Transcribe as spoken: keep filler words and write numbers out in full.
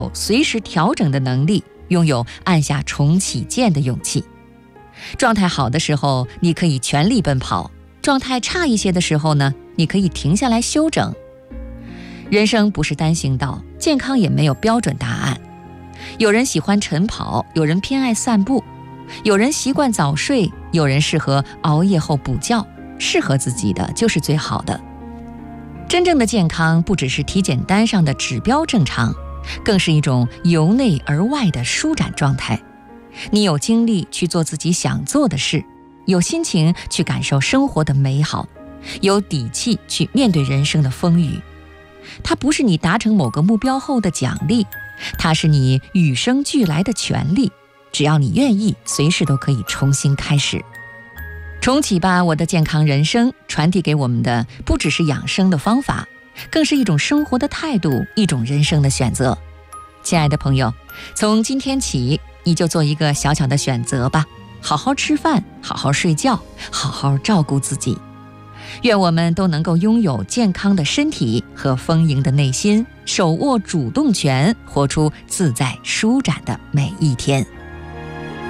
随时调整的能力，拥有按下重启键的勇气。状态好的时候，你可以全力奔跑；状态差一些的时候呢，你可以停下来休整。人生不是单行道，健康也没有标准答案。有人喜欢晨跑，有人偏爱散步，有人习惯早睡，有人适合熬夜后补觉，适合自己的就是最好的。真正的健康不只是体检单上的指标正常，更是一种由内而外的舒展状态。你有精力去做自己想做的事，有心情去感受生活的美好，有底气去面对人生的风雨。它不是你达成某个目标后的奖励，它是你与生俱来的权利。只要你愿意，随时都可以重新开始。重启吧，我的健康人生，传递给我们的不只是养生的方法，更是一种生活的态度，一种人生的选择。亲爱的朋友，从今天起，你就做一个小小的选择吧，好好吃饭，好好睡觉，好好照顾自己。愿我们都能够拥有健康的身体和丰盈的内心，手握主动权，活出自在舒展的每一天。